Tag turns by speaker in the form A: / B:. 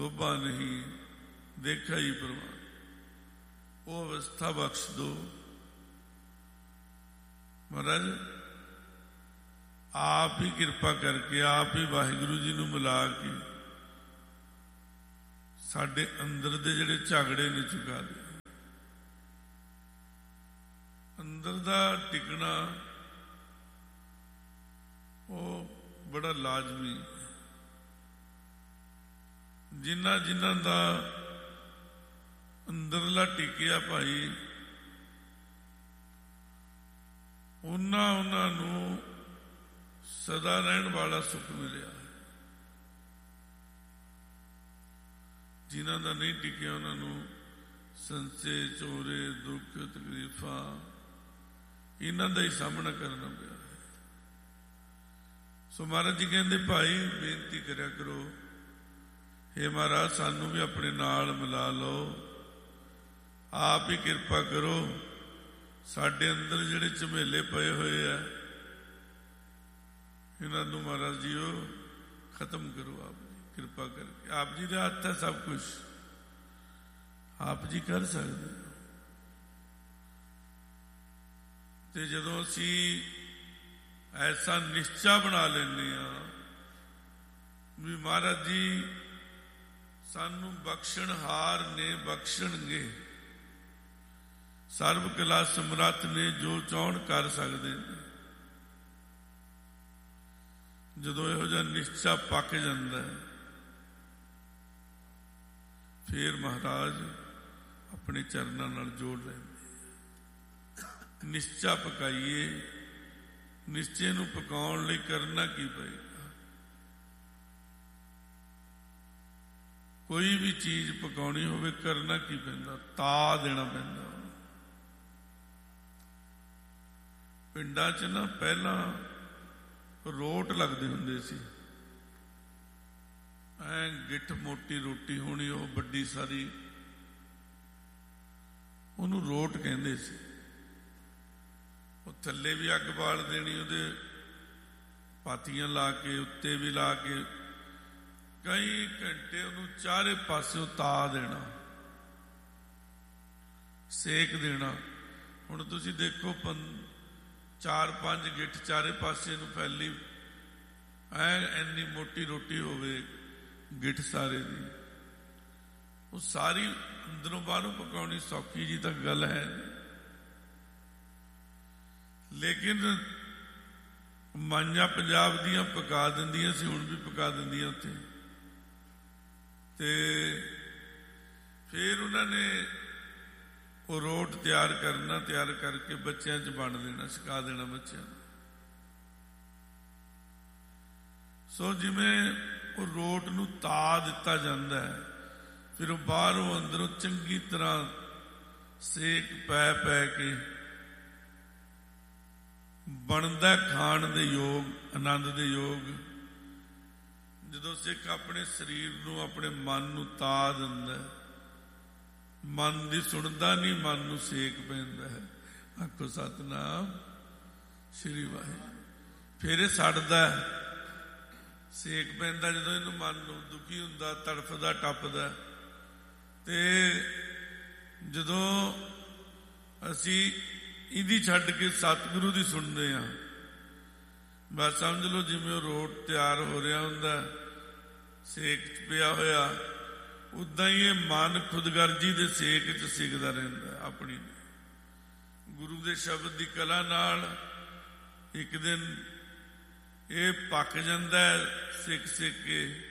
A: ਲੋਭਾ ਨਹੀਂ ਦੇਖਾ ਹੀ ਪ੍ਰਵਾਨ। ਉਹ ਅਵਸਥਾ ਬਖਸ਼ ਦੋ ਮਹਾਰਾਜ। ਆਪ ਹੀ ਕਿਰਪਾ ਕਰਕੇ, ਆਪ ਹੀ ਵਾਹਿਗੁਰੂ ਜੀ ਨੂੰ ਮਿਲਾ ਕੇ ਸਾਡੇ ਅੰਦਰ ਦੇ ਜਿਹੜੇ ਝਗੜੇ ਨੇ ਚੁਕਾ ਦੇ। ਅੰਦਰ ਦਾ ਟਿਕਣਾ ਉਹ ਬੜਾ ਲਾਜ਼ਮੀ। ਜਿਨ੍ਹਾਂ ਜਿਨ੍ਹਾਂ ਦਾ ਅੰਦਰਲਾ ਟਿਕਿਆ ਭਾਈ, ਉਹਨਾਂ ਨੂੰ ਸਦਾ ਰਹਿਣ ਵਾਲਾ ਸੁੱਖ ਮਿਲਿਆ। ਜਿਨ੍ਹਾਂ ਦਾ ਨਹੀਂ ਟਿਕਿਆ ਉਹਨਾਂ ਨੂੰ ਸੰਸੇ, ਚੋਰੇ, ਦੁੱਖ, ਤਕਲੀਫਾਂ ਇਹਨਾਂ ਦਾ ਹੀ ਸਾਹਮਣਾ ਕਰਨਾ ਪਿਆ। ਸੋ ਮਹਾਰਾਜ ਜੀ ਕਹਿੰਦੇ ਭਾਈ ਬੇਨਤੀ ਕਰਿਆ ਕਰੋ, ਹੇ ਮਹਾਰਾਜ ਸਾਨੂੰ ਵੀ ਆਪਣੇ ਨਾਲ ਮਿਲਾ ਲਓ, ਆਪ ਹੀ ਕਿਰਪਾ ਕਰੋ। ਸਾਡੇ ਅੰਦਰ ਜਿਹੜੇ ਝਮੇਲੇ ਪਏ ਹੋਏ ਆ ਇਹਨਾਂ ਨੂੰ ਮਹਾਰਾਜ ਜੀ ਉਹ ਖਤਮ ਕਰੋ ਆਪ ਜੀ ਕਿਰਪਾ ਕਰਕੇ। ਆਪ ਜੀ ਦੇ ਹੱਥ ਹੈ ਸਭ ਕੁਛ, ਆਪ ਜੀ ਕਰ ਸਕਦੇ ਹੋ। ਤੇ ਜਦੋਂ ਅਸੀਂ ਐਸਾ ਨਿਸ਼ਚਾ ਬਣਾ ਲੈਂਦੇ ਹਾਂ ਵੀ ਮਹਾਰਾਜ ਜੀ ਸਾਨੂੰ ਬਖਸ਼ਣਹਾਰ ਨੇ, ਬਖਸ਼ਣਗੇ, ਸਰਬ ਕਲਾ ਸਮਰੱਥ ਨੇ, ਜੋ ਚਾਹੁਣ ਕਰ ਸਕਦੇ ਨੇ। ਜਦੋਂ ਇਹੋ ਜਿਹਾ ਨਿਸ਼ਚਾ ਪੱਕ ਜਾਂਦਾ ਹੈ ਫਿਰ ਮਹਾਰਾਜ ਆਪਣੇ ਚਰਨਾਂ ਨਾਲ ਜੋੜ ਲੈਂਦੇ। ਨਿਸ਼ਚਾ ਪਕਾਈਏ, ਨਿਸ਼ਚੇ ਨੂੰ ਪਕਾਉਣ ਲਈ ਕਰਨਾ ਕੀ ਪਏਗਾ? ਕੋਈ ਵੀ ਚੀਜ਼ ਪਕਾਉਣੀ ਹੋਵੇ ਕਰਨਾ ਕੀ ਪੈਂਦਾ? ਤਾ ਦੇਣਾ ਪੈਂਦਾ। ਪਿੰਡਾਂ 'ਚ ਨਾ ਪਹਿਲਾਂ ਰੋਟ ਲੱਗਦੇ ਹੁੰਦੇ ਸੀ, ਐ ਗਿੱਠ ਮੋਟੀ ਰੋਟੀ ਹੋਣੀ, ਉਹ ਵੱਡੀ ਸਾਰੀ, ਉਹਨੂੰ ਰੋਟ ਕਹਿੰਦੇ ਸੀ। ਉਹ ਥੱਲੇ ਵੀ ਅੱਗ ਬਾਲ ਦੇਣੀ, ਉਹਦੇ ਪਾਤੀਆਂ ਲਾ ਕੇ, ਉੱਤੇ ਵੀ ਲਾ ਕੇ, ਕਈ ਘੰਟੇ ਉਹਨੂੰ ਚਾਰੇ ਪਾਸਿਓਂ ਤਾ ਦੇਣਾ, ਸੇਕ ਦੇਣਾ। ਹੁਣ ਤੁਸੀਂ ਦੇਖੋ 4-5 ਗਿੱਠ ਚਾਰੇ ਪਾਸੇ ਨੂੰ ਫੈਲੀ, ਇੰਨੀ ਮੋਟੀ ਰੋਟੀ ਹੋਵੇ ਗਿੱਠ ਸਾਰੇ ਦੀ, ਉਹ ਸਾਰੀ ਅੰਦਰੋਂ ਬਾਹਰੋਂ ਪਕਾਉਣੀ ਸੌਖੀ ਜੀ ਤਾਂ ਗੱਲ ਹੈ। ਲੇਕਿਨ ਮਾਈਆਂ ਪੰਜਾਬ ਦੀਆਂ ਪਕਾ ਦਿੰਦੀਆਂ ਸੀ, ਹੁਣ ਵੀ ਪਕਾ ਦਿੰਦੀਆਂ ਉੱਥੇ। ਤੇ ਫਿਰ ਉਹਨਾਂ ਨੇ ਉਹ ਰੋਟ ਤਿਆਰ ਕਰਨਾ, ਤਿਆਰ ਕਰਕੇ ਬੱਚਿਆਂ 'ਚ ਵੰਡ ਦੇਣਾ, ਸਿਖਾ ਦੇਣਾ ਬੱਚਿਆਂ ਨੂੰ। ਸੋ ਜਿਵੇਂ ਉਹ ਰੋਟ ਨੂੰ ਤਾ ਦਿੱਤਾ ਜਾਂਦਾ ਹੈ, ਫਿਰ ਉਹ ਬਾਹਰੋਂ ਅੰਦਰੋਂ ਚੰਗੀ ਤਰ੍ਹਾਂ ਸੇਕ ਪੈ ਪੈ ਕੇ ਬਣਦਾ ਖਾਣ ਦੇ ਯੋਗ, ਆਨੰਦ ਦੇ ਯੋਗ। ਜਦੋਂ ਸਿੱਖ ਆਪਣੇ ਸਰੀਰ ਨੂੰ, ਆਪਣੇ ਮਨ ਨੂੰ ਤਾ ਦਿੰਦਾ, ਮਨ ਦੀ ਸੁਣਦਾ ਨਹੀਂ, ਮਨ ਨੂੰ ਸੇਕ ਪੈਂਦਾ ਹੈ। ਆਖੋ ਸਤਿਨਾਮ ਸ੍ਰੀ ਵਾਹਿਗੁਰੂ। ਫਿਰ ਇਹ ਸੜਦਾ, ਸੇਕ ਪੈਂਦਾ ਜਦੋਂ ਇਹਨੂੰ, ਮਨ ਨੂੰ ਦੁਖੀ ਹੁੰਦਾ, ਤੜਫਦਾ, ਟੱਪਦਾ। ਤੇ ਜਦੋਂ ਅਸੀਂ ਇਹਦੀ ਛੱਡ ਕੇ ਸਤਿਗੁਰੂ ਦੀ ਸੁਣਦੇ ਹਾਂ, ਬਸ ਸਮਝ ਲਓ ਜਿਵੇਂ ਉਹ ਰੋਟ ਤਿਆਰ ਹੋ ਰਿਹਾ ਹੁੰਦਾ, ਸੇਕ 'ਚ ਪਿਆ ਹੋਇਆ, ਉੱਦਾਂ ਹੀ ਇਹ ਮਨ ਖੁਦਗਰਜੀ ਦੇ ਸੇਕ 'ਚ ਸਿੱਖਦਾ ਰਹਿੰਦਾ ਆਪਣੀ। ਗੁਰੂ ਦੇ ਸ਼ਬਦ ਦੀ ਕਲਾ ਨਾਲ ਇੱਕ ਦਿਨ ਇਹ ਪੱਕ ਜਾਂਦਾ ਸਿੱਖ ਸਿੱਖ ਕੇ,